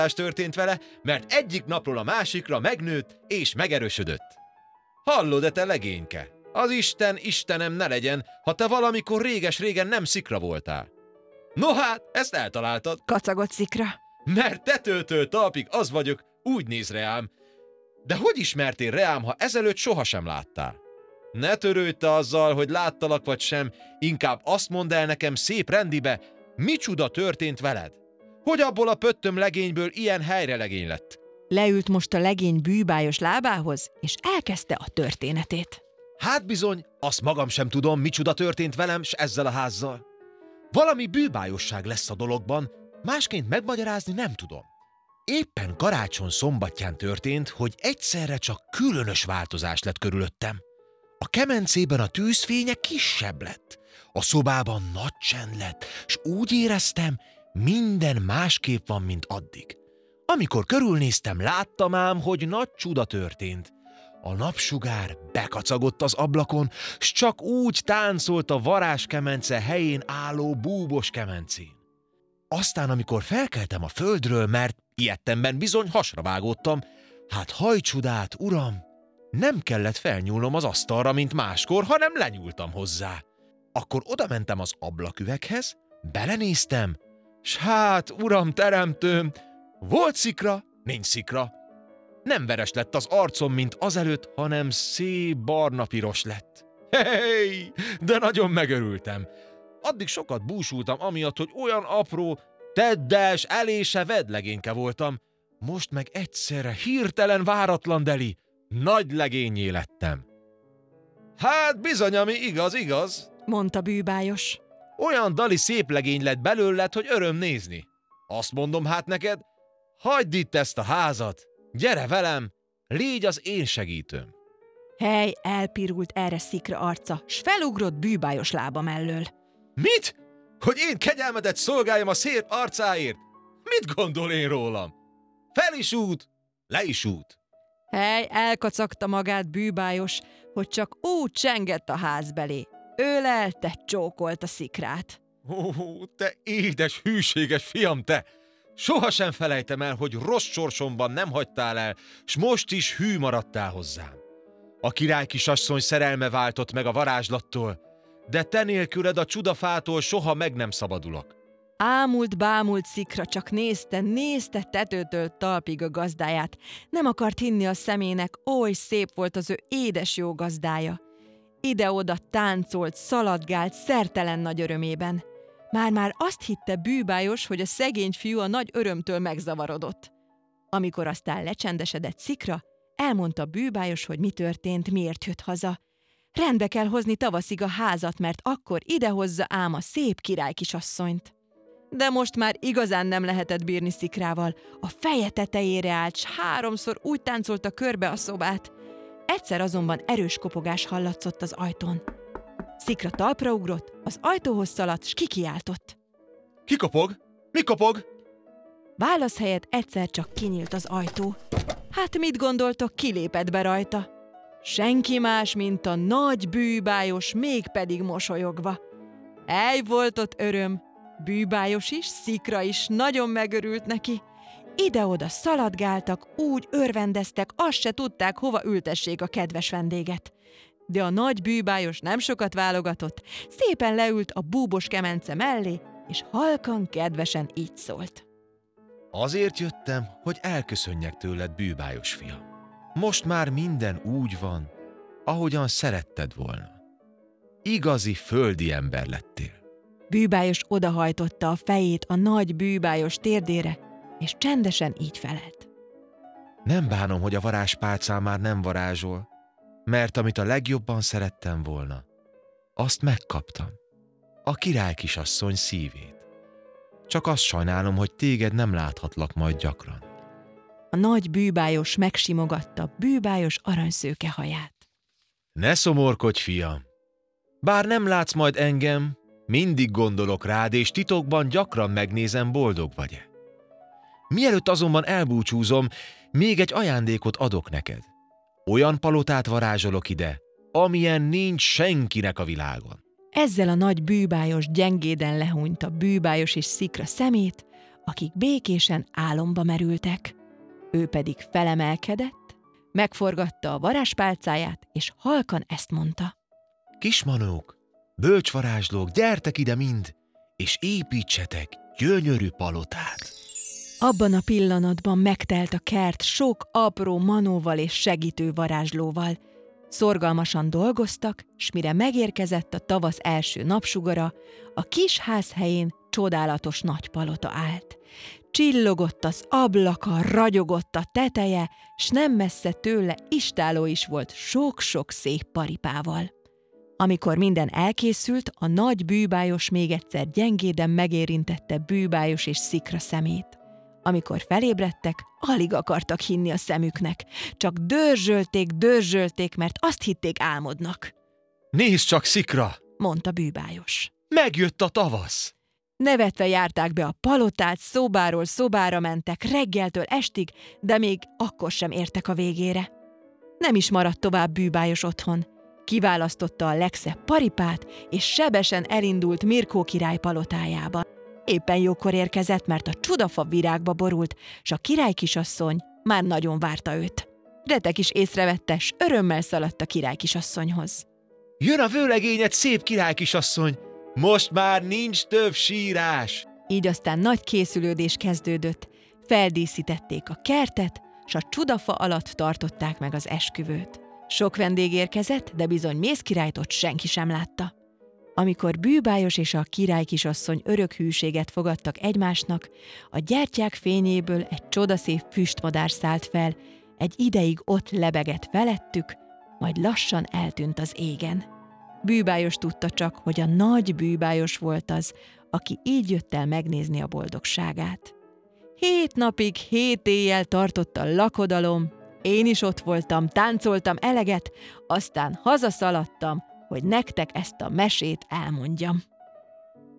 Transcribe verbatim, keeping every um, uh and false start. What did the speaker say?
történt vele, mert egyik napról a másikra megnőtt és megerősödött. Hallod-e, te legényke? Az Isten, Istenem ne legyen, ha te valamikor réges-régen nem szikra voltál. No hát, ezt eltaláltad. Kacagott Szikra. Mert tetőtől talpig az vagyok, úgy néz reám. De hogy ismertél reám, ha ezelőtt sohasem láttál? Ne törődj te azzal, hogy láttalak vagy sem, inkább azt mondd el nekem szép rendibe, micsuda történt veled? Hogy abból a pöttöm legényből ilyen helyrelegény lett? Leült most a legény bűbájos lábához, és elkezdte a történetét. Hát bizony, azt magam sem tudom, micsuda történt velem, s ezzel a házzal. Valami bűbájosság lesz a dologban, másként megmagyarázni nem tudom. Éppen karácsony szombatján történt, hogy egyszerre csak különös változás lett körülöttem. A kemencében a tűzfénye kisebb lett, a szobában nagy csend lett, s úgy éreztem, minden másképp van, mint addig. Amikor körülnéztem, láttam ám, hogy nagy csuda történt. A napsugár bekacagott az ablakon, s csak úgy táncolt a varázskemence helyén álló búbos kemencén. Aztán, amikor felkeltem a földről, mert ilyettemben bizony hasra vágódtam, hát hajcsudát, uram, nem kellett felnyúlnom az asztalra, mint máskor, hanem lenyúltam hozzá. Akkor odamentem az ablaküveghez, belenéztem, s hát, uram teremtőm, volt szikra, nincs szikra. Nem veres lett az arcom, mint azelőtt, hanem szép barna-piros lett. Hey, de nagyon megörültem. Addig sokat búsultam amiatt, hogy olyan apró, teddes, elése vedlegényke voltam. Most meg egyszerre hirtelen váratlan deli, nagy legényé lettem. Hát bizony, ami igaz, igaz, mondta bűbájos. Olyan dali szép legény lett belőled, hogy öröm nézni. Azt mondom hát neked, hagyd itt ezt a házat, gyere velem, légy az én segítőm. Hely, elpirult erre Szikra arca, s felugrott bűbájos lába mellől. Mit? Hogy én kegyelmedet szolgáljam a szép arcáért? Mit gondol én rólam? Fel is út, le is út. Hely, elkacagta magát bűbájos, hogy csak úgy csengett a ház belé. Ölelte, csókolta Szikrát. Ó, te édes, hűséges fiam, te! Sohasem felejtem el, hogy rossz sorsomban nem hagytál el, s most is hű maradtál hozzám. A király kisasszony szerelme váltott meg a varázslattól, de te nélküled a csudafától soha meg nem szabadulok. Ámult, bámult Szikra, csak nézte, nézte tetőtől talpig a gazdáját. Nem akart hinni a szemének, oly szép volt az ő édes jó gazdája. Ide-oda táncolt, szaladgált, szertelen nagy örömében. Már-már azt hitte bűbájos, hogy a szegény fiú a nagy örömtől megzavarodott. Amikor aztán lecsendesedett Szikra, elmondta bűbájos, hogy mi történt, miért jött haza. Rendbe kell hozni tavaszig a házat, mert akkor idehozza ám a szép királykisasszonyt. De most már igazán nem lehetett bírni Szikrával. A feje tetejére állt, s háromszor úgy táncolta körbe a szobát. Egyszer azonban erős kopogás hallatszott az ajtón. Szikra talpra ugrott, az ajtóhoz szaladt, s kikiáltott. Ki kopog? Mi kopog? Válasz helyett egyszer csak kinyílt az ajtó. Hát mit gondoltok, kilépett be rajta? Senki más, mint a nagy bűbájos, mégpedig mosolyogva. Ej, volt ott öröm. Bűbájos is, Szikra is nagyon megörült neki. Ide-oda szaladgáltak, úgy örvendeztek, azt se tudták, hova ültessék a kedves vendéget. De a nagy bűbájos nem sokat válogatott, szépen leült a búbos kemence mellé, és halkan, kedvesen így szólt. Azért jöttem, hogy elköszönjek tőled, bűbájos fiam. Most már minden úgy van, ahogyan szeretted volna. Igazi földi ember lettél. Bűbájos odahajtotta a fejét a nagy bűbájos térdére, és csendesen így felelt. Nem bánom, hogy a varázspálcám már nem varázsol, mert amit a legjobban szerettem volna, azt megkaptam. A királykisasszony szívét. Csak azt sajnálom, hogy téged nem láthatlak majd gyakran. A nagy bűbájos megsimogatta bűbájos aranyszőke haját. Ne szomorkodj, fiam! Bár nem látsz majd engem, mindig gondolok rád, és titokban gyakran megnézem, boldog vagy-e. Mielőtt azonban elbúcsúzom, még egy ajándékot adok neked. Olyan palotát varázsolok ide, amilyen nincs senkinek a világon. Ezzel a nagy bűbájos gyengéden lehúnyta bűbájos és Szikra szemét, a akik békésen álomba merültek. Ő pedig felemelkedett, megforgatta a varázspálcáját, és halkan ezt mondta. Kismanók, bölcsvarázslók, gyertek ide mind, és építsetek gyönyörű palotát. Abban a pillanatban megtelt a kert sok apró manóval és segítő varázslóval. Szorgalmasan dolgoztak, s mire megérkezett a tavasz első napsugara, a kis ház helyén csodálatos nagy palota állt. Csillogott az ablaka, ragyogott a teteje, s nem messze tőle istálló is volt sok-sok szép paripával. Amikor minden elkészült, a nagy bűbájos még egyszer gyengéden megérintette bűbájos és szikra szemét. Amikor felébredtek, alig akartak hinni a szemüknek, csak dörzsölték, dörzsölték, mert azt hitték álmodnak. Nézd csak, Szikra! Mondta bűbájos. Megjött a tavasz! Nevetve járták be a palotát, szobáról szobára mentek, reggeltől estig, de még akkor sem értek a végére. Nem is maradt tovább bűbájos otthon. Kiválasztotta a legszebb paripát, és sebesen elindult Mirkó király palotájába. Éppen jókor érkezett, mert a csudafa virágba borult, s a királykisasszony már nagyon várta őt. Retek is észrevette, s örömmel szaladt a királykisasszonyhoz. Jön a vőlegényed, szép királykisasszony! Most már nincs több sírás! Így aztán nagy készülődés kezdődött. Feldíszítették a kertet, s a csudafa alatt tartották meg az esküvőt. Sok vendég érkezett, de bizony Mész királyt ott senki sem látta. Amikor bűbájos és a királykisasszony örök hűséget fogadtak egymásnak, a gyertyák fényéből egy csodaszép füstmadár szállt fel, egy ideig ott lebegett felettük, majd lassan eltűnt az égen. Bűbájos tudta csak, hogy a nagy bűbájos volt az, aki így jött el megnézni a boldogságát. Hét napig, hét éjjel tartott a lakodalom, én is ott voltam, táncoltam eleget, aztán hazaszaladtam, hogy nektek ezt a mesét elmondjam.